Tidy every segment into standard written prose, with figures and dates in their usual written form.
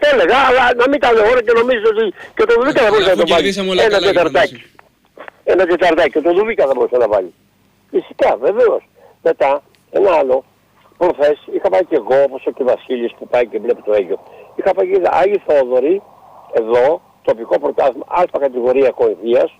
το έλεγα, αλλά να μην τα λέω όλα και νομίζω ότι και το Δουβίκα θα μπορούσε να το βάλει. Ένα τεταρτάκι. Ένα τεταρτάκι και το Δουβίκα θα μπορούσε να βάλει. Φυσικά, βεβαίως. Μετά, ένα άλλο. Προχθές είχα πάει και εγώ, όπως και ο Βασίλης που πάει και βλέπει το Αίγιο. Είχα πάει και Άγιοι Θόδωροι, εδώ, τοπικό πρωτάθλημα, Α κατηγορία κορυφαίας,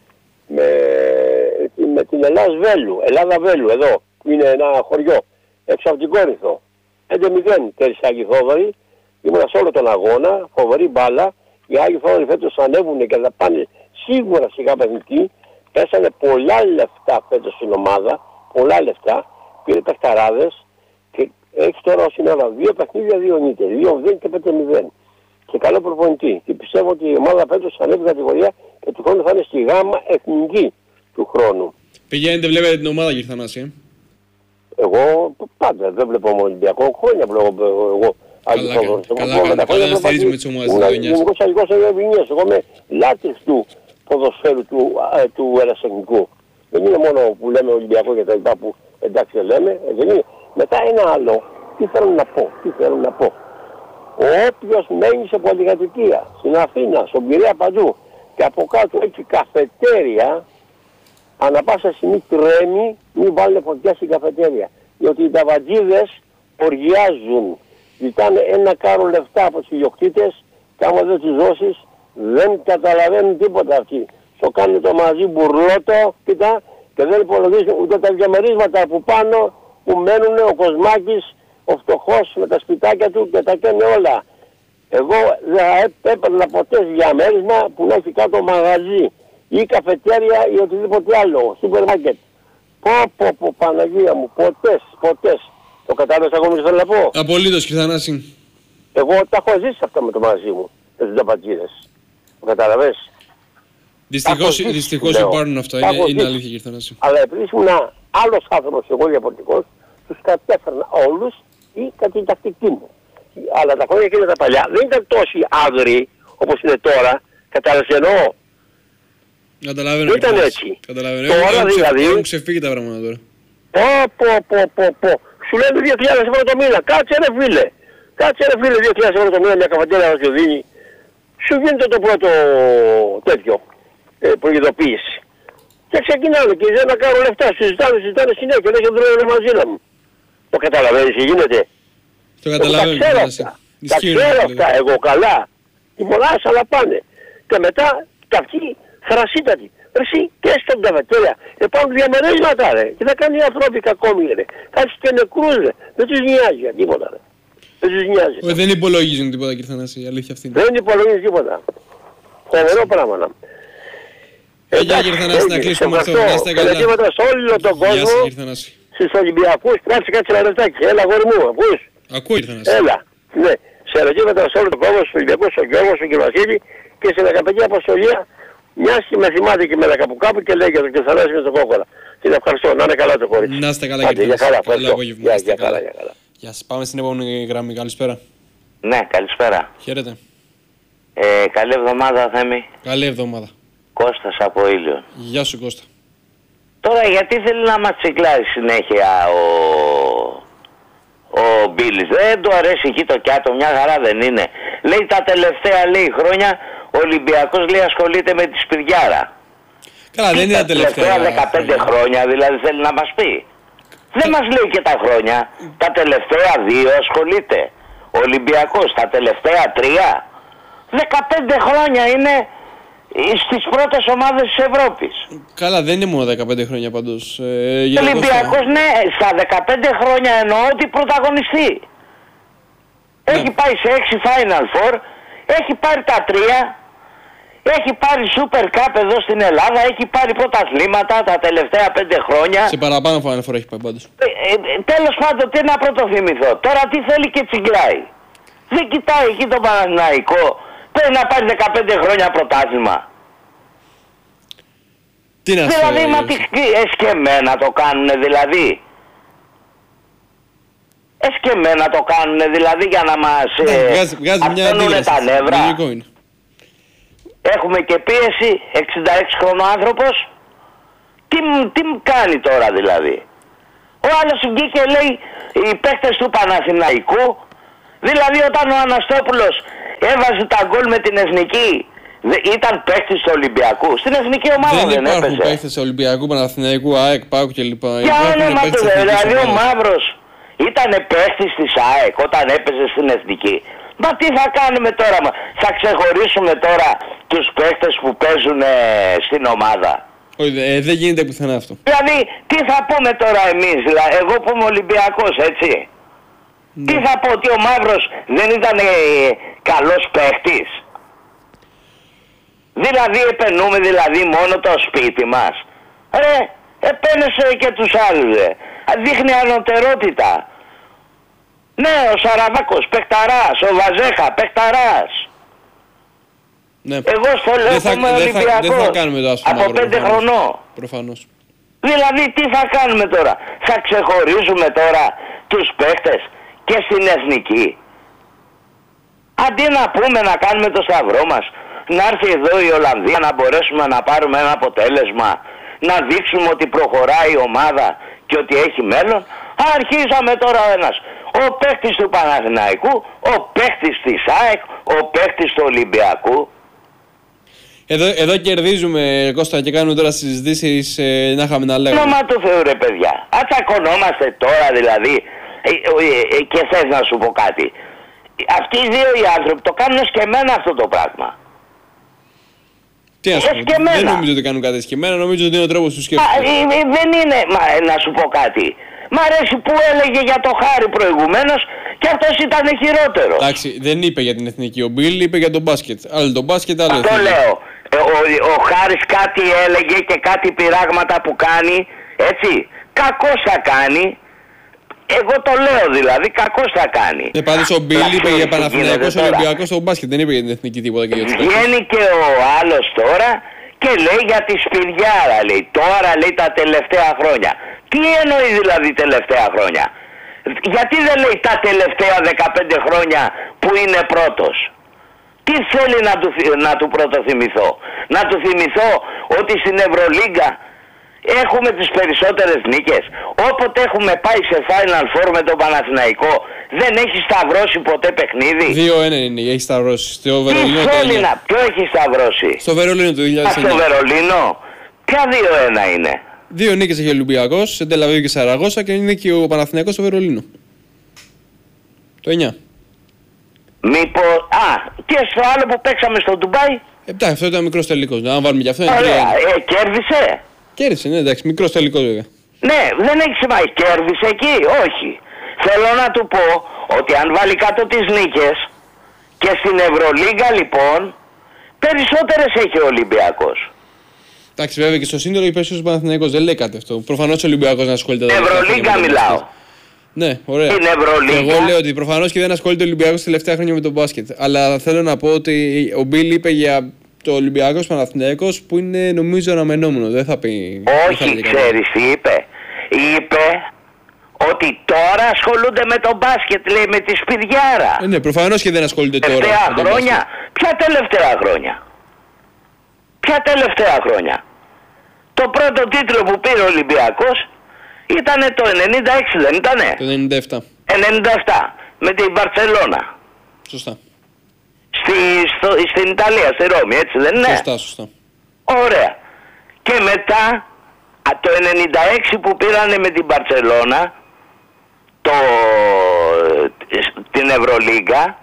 με την Ελλάδα Βέλου, εδώ, που είναι ένα χωριό, έξω από την Κόρινθο. 5-0 τέρησε Άγιοι Θόδωροι, ήμουν σε όλο τον αγώνα, φοβερή μπάλα. Οι Άγιοι Θόδωροι φέτος ανέβουν και θα πάνε σίγουρα σιγά παιχνική. Πέσανε πολλά λεφτά φέτος στην ομάδα, πολλά λεφτά, πήρε παιχταράδες. Και έχει τώρα ως είναι όλα 2 παιχνίδια, 2 νίκες, 2-0 και 5-0. Και καλό προπονητή. Και πιστεύω ότι η ομάδα φέτος ανέβει κατηγορία και του χρόνου θα είναι στη γάμα εθνική του χρόνου. Πηγαίνετε, βλέπετε την ομάδα, κύριε Θανάση. Εγώ πάντα δεν βλέπω μόνο Ολυμπιακό, χρόνια βλέπω εγώ. Καλά, δεν στηρίζουμε τις ομάδες της Γειτονιάς. Εγώ είμαι λάτρης του ποδοσφαίρου του ερασιτεχνικού. Δεν είναι μόνο που λέμε Ολυμπιακό και τα λοιπά που εντάξει δεν λέμε, δεν είναι. Μετά ένα άλλο, τι θέλω να πω. Όποιος μένει σε πολυκατοικία, στην Αθήνα, στον Πειραιά παντού και από κάτω έχει καφετέρια, ανά πάσα στιγμή τρέμει, μην βάλουν φωτιά στην καφετέρια. Διότι οι ταβαντζίδες οργιάζουν, ζητάνε ένα κάρο λεφτά από τους ιδιοκτήτες και άμα δεν τους δώσεις δεν καταλαβαίνουν τίποτα αυτοί. Στο κάνουν το μαζί μπουρλότο, κοίτα, και δεν υπολογίζουν ούτε τα διαμερίσματα που πάνω που μένουν ο Κοσμάκης, ο φτωχός με τα σπιτάκια του και τα καίνε όλα. Εγώ δεν έπαιρνα ποτέ διαμέρισμα που να έχει κάτω μαγαζί ή καφετέρια ή οτιδήποτε άλλο, σούπερ μάρκετ. Πω, Παναγία μου, ποτέ. Το κατάλαβες ακόμα τι θέλω να πω. Απολύτως, κύριε Θανάση. Εγώ τα έχω ζήσει αυτά με το μαζί μου, με τους ταπατζίδες. Το καταλαβες. Δυστυχώς υπάρχουν αυτά, είναι αλήθεια, κύριε Θανάση. Αλλά επειδή ήμουν άλλος άνθρωπος, εγώ διαφορετικός, τους κατέφερνα όλους ή κατά την τακτική μου. Αλλά τα χρόνια εκείνα τα παλιά δεν ήταν τόσοι άγριοι όπως είναι τώρα. Κατάλαβες εννοώ. Καταλαβαίνω. Δεν ήταν έτσι. Τώρα δηλαδή. Έχουν ξεφύγει τα πράγματα τώρα. Πω. Σου λένε 2.000 ευρώ το μήνα. Κάτσε ρε φίλε, 2.000 ευρώ το μήνα μια καφετέρια να σου δίνει. Σου γίνεται το πρώτο τέτοιο προειδοποίηση. Και ξεκινάνε και δεν να κάνουν λεφτά. Συζητάνε συνέχεια. Δεν έχουν μαζί μου. Το καταλαβαίνεις τι γίνεται. Το καταλαβαίνω. Τα ξέρω αυτά εγώ καλά. Οι μονάδες αλλά πάνε. Και μετά τα αυτοί θρασίτατοι. Εσύ και στον καφετέρια. Υπάρχουν διαμερίσματα ρε. Και θα κάνει οι άνθρωποι κακόμοι ρε. Θα έχεις και νεκρούς ρε. Δεν τους νοιάζει τίποτα ρε. Δεν τους νοιάζει. Δεν υπολογίζουν τίποτα κύριε Θανάση. Η αλήθεια αυτή είναι. Δεν υπολογίζουν τίποτα. Φοβερό πράγμα να. Γεια κύριε Θανάση, να κλείσουμε αυτό. Να είστε καλά. Σε όλο τον κόσμο. Στους Ολυμπιακούς, κάτσε ένα λεπτάκι. Έλα αγόρι μου, ακούς. Ακούω κύριε Θανάση. Έλα. Ναι. Σε ερωτήματα σε όλο τον κόσμο, στους Ολυμπιακούς, στον Γιώργο, στον κύριο Βασίλη και σε 15 αποστολία. Μιας και με θυμάται και με κάπου και λέει για τον Κεσσανάση με τον Κόκολα. Την ευχαριστώ, να είναι καλά το κορίτσι. Να είστε καλά κύριε Θανάση. Καλά. Γεια σας. Πάμε στην επόμενη γραμμή. Καλησπέρα. Ναι, καλησπέρα. Χαίρετε. Καλή εβδομάδα Θέμη. Καλή εβδομάδα. Κώστας από Ήλιο. Γεια σου Κώστα. Τώρα γιατί θέλει να μας τσικλάρει συνέχεια ο Μπίλης. Δεν του αρέσει εκεί το κιάτο, μια χαρά δεν είναι. Λέει τα τελευταία χρόνια ο Ολυμπιακός λέει ασχολείται με τη Σπυριάρα. Καλά, δεν είναι τα τελευταία 15 χρόνια δηλαδή θέλει να μας πει. Δεν μας λέει και τα χρόνια. Τα τελευταία 2 ασχολείται. Ο Ολυμπιακός τα τελευταία 3. 15 χρόνια είναι στις πρώτες ομάδες της Ευρώπης. Καλά, δεν είναι μόνο 15 χρόνια πάντως. Ο Ολυμπιακός ναι, στα 15 χρόνια εννοώ ότι πρωταγωνιστεί. Ναι. Έχει πάει σε 6 Final Four, έχει πάρει τα 3, έχει πάρει Super Cup εδώ στην Ελλάδα, έχει πάρει πρωταθλήματα τα τελευταία 5 χρόνια. Σε παραπάνω Final Four έχει πάει πάντως. Τέλος πάντων, τι να πρωτοθυμηθώ. Τώρα τι θέλει και τσιγκλάει. Δεν κοιτάει εκεί τον Παναθηναϊκό. Πρέπει να πάρει 15 χρόνια πρωτάθλημα. Τι να δηλαδή, μα τι εσκεμμένα το κάνουνε δηλαδή. Εσκεμμένα το κάνουνε δηλαδή για να μας αυτόνουνε τα νεύρα. Έχουμε και πίεση, 66 χρονό άνθρωπος. Τι μου κάνει τώρα δηλαδή. Ο άλλος βγήκε λέει οι παίχτες του Παναθηναϊκού. Δηλαδή όταν ο Αναστόπουλος έβαζε τα γκολ με την εθνική. Ήταν παίκτης του Ολυμπιακού. Στην εθνική ομάδα δεν έπαιζε. Δεν υπάρχουν παίκτες Ολυμπιακού, Παναθηναϊκού, ΑΕΚ, ΠΑΟΚ κλπ. Για όνομα του Θεού, δηλαδή ο Μαύρος ήταν παίκτης της ΑΕΚ όταν έπαιζε στην εθνική. Μα τι θα κάνουμε τώρα, θα ξεχωρίσουμε τώρα τους παίκτες που παίζουν στην ομάδα? Όχι, δεν γίνεται πουθενά αυτό. Δηλαδή, τι θα πούμε τώρα εμείς, δηλαδή, εγώ που είμαι Ολυμπιακός, έτσι. Ναι. Τι θα πω, ότι ο Μαύρος δεν ήταν καλός παίκτης? Δηλαδή, επενούμε δηλαδή μόνο το σπίτι μας. Επένεσε και τους άλλους, δείχνει ανωτερότητα. Ναι, ο Σαραβάκος, παιχταράς, ο Βαζέχα, παιχταράς. Ναι. Εγώ στο λέω που είμαι Ολυμπιακός, δεν θα κάνουμε το άσπρο από 5 χρονών. Προφανώς. Δηλαδή τι θα κάνουμε τώρα, θα ξεχωρίζουμε τώρα τους παίχτες και στην εθνική? Αντί να πούμε να κάνουμε το σταυρό μας, να έρθει εδώ η Ολλανδία να μπορέσουμε να πάρουμε ένα αποτέλεσμα, να δείξουμε ότι προχωράει η ομάδα και ότι έχει μέλλον, αρχίσαμε τώρα ο ένας. Ο παίχτης του Παναθηναϊκού, ο παίχτης της ΑΕΚ, ο παίχτης του Ολυμπιακού. Εδώ κερδίζουμε, Κώστα, και κάνουμε τώρα συζητήσεις να είχαμε να λέγαμε. Όνομα του Θεού ρε παιδιά, ατσακωνόμαστε τώρα δηλαδή και θες να σου πω κάτι. Αυτοί οι δύο οι άνθρωποι το κάνουν σκεμμένα αυτό το πράγμα. Τι να σου πω, δεν νομίζω ότι κάνουν κάτι σκεμμένα, νομίζω ότι είναι ο τρόπος του σκέφτονται. Δεν είναι, να σου πω κάτι. Μ' αρέσει που έλεγε για το Χάρη προηγουμένως και αυτός ήταν χειρότερο. Εντάξει, δεν είπε για την εθνική. Ο Μπίλ είπε για τον μπάσκετ. Άλλο τον μπάσκετ, άλλο αυτό εθνική. Λέω. Ο Χάρης κάτι έλεγε και κάτι πειράγματα που κάνει, έτσι. Κακώς θα κάνει. Εγώ το λέω δηλαδή, κακώς θα κάνει. Πάντως ο Μπίλ είπε για Παναθηναϊκός Ολυμπιακός στον μπάσκετ, δεν είπε για την εθνική τίποτα. Βγαίνει και ο άλλος τώρα και λέει για τη σπηριάρα, λέει. Τώρα λέει τα τελευταία χρόνια. Τι εννοεί δηλαδή τελευταία χρόνια? Γιατί δεν λέει τα τελευταία 15 χρόνια που είναι πρώτος? Τι θέλει να του πρωτοθυμηθώ? Να του θυμηθώ ότι στην Ευρωλίγκα έχουμε τις περισσότερες νίκες. Όποτε έχουμε πάει σε Final Four με τον Παναθηναϊκό, δεν έχει σταυρώσει ποτέ παιχνίδι. 2-1 είναι, έχει σταυρώσει. Στο Βερολίνο. Τι θέλει να, ποιο έχει σταυρώσει? Στο Βερολίνο του 2009. Στο Βερολίνο. Ποια 2-1 είναι? 2 νίκες έχει ο Ολυμπιακός, σε Τελαβίβ και Σαραγώσα, και είναι και ο Παναθηναϊκός στο Βερολίνο. Το 9. Μήπως... και στο άλλο που παίξαμε στο Ντουμπάι. Εντάξει, αυτό ήταν μικρός τελικός. Να βάλουμε και αυτό. Ωραία, κέρδισε. Κέρδισε, ναι, εντάξει, μικρός τελικός βέβαια. Ναι, δεν έχει σημασία. Κέρδισε εκεί, όχι. Θέλω να του πω ότι αν βάλει κάτω τις νίκες και στην Ευρωλίγκα λοιπόν, περισσότερες έχει ο Ολυμπιακός. Εντάξει, βέβαια και στο σύνολο οι περισσότερος Παναθηναϊκός, δεν λέει κάτι αυτό. Προφανώς ο Ολυμπιακός να ασχολείται. Ευρωλίγκα μιλάω. Ναι, ωραία. Την Ευρωλίγκα. Εγώ λέω ότι προφανώς και δεν ασχολείται ο Ολυμπιακός τελευταία χρόνια με τον μπάσκετ. Αλλά θέλω να πω ότι ο Μπίλ είπε για το Ολυμπιακός Παναθηναϊκός που είναι νομίζω αναμενόμενο. Δεν θα πει. Όχι, ξέρεις τι είπε? Είπε ότι τώρα ασχολούνται με τον μπάσκετ, λέει, με τη σπηριάρα. Ναι, προφανώς και δεν ασχολούνται τώρα. Τελευταία χρόνια. Ποια τελευταία χρόνια? Ποια τελευταία χρόνια? Το πρώτο τίτλο που πήρε ο Ολυμπιακός ήτανε το 96, δεν ήτανε? Το 97. Με την Μπαρτσελώνα. Σωστά. Στην Ιταλία, στη Ρώμη, έτσι δεν είναι? Σωστά. Ωραία. Και μετά το 96 που πήρανε με την Μπαρτσελώνα την Ευρωλίγκα,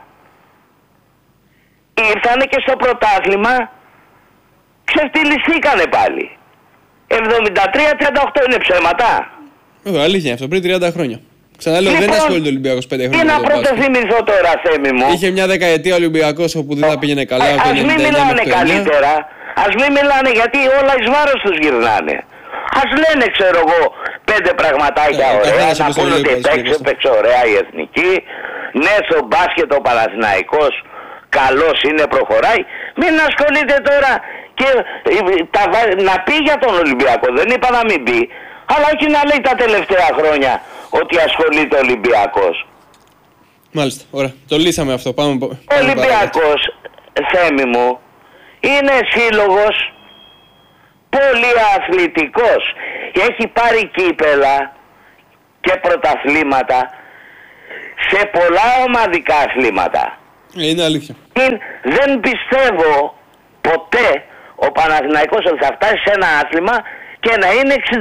ήρθανε και στο πρωτάθλημα, ξεφτυλιστήκανε πάλι. 73-38 είναι ψέματα. Αλήθεια είναι αυτό, πριν 30 χρόνια. Ξαναλέω, λοιπόν, δεν ασχολείται ο Ολυμπιακός 5 χρόνια. Τι να πρωτοθυμηθώ τώρα, Θέμη μου? Είχε μια δεκαετία ο Ολυμπιακός όπου δεν θα πήγαινε καλά. Ας μην μιλάνε καλύτερα. Ας μην μιλάνε, γιατί όλα εις βάρος τους γυρνάνε. Ας λένε, ξέρω εγώ, 5 πραγματάκια ωραία. Να πούνε ότι έπαιξε ωραία η εθνική. Ναι, στο μπάσκετ ο Παναθηναϊκός καλός είναι, προχωράει. Μην ασχολείται τώρα και να πει για τον Ολυμπιακό. Δεν είπα να μην πει. Αλλά όχι να λέει τα τελευταία χρόνια ότι ασχολείται ο Ολυμπιακός. Μάλιστα, ωραία. Το λύσαμε αυτό. Πάμε ο Ολυμπιακός, Θέμη μου, είναι σύλλογος πολυαθλητικός. Έχει πάρει κύπελα και πρωταθλήματα σε πολλά ομαδικά αθλήματα. Είναι αλήθεια. Δεν πιστεύω ποτέ ο Παναθηναϊκός ότι θα φτάσει σε ένα άθλημα και να είναι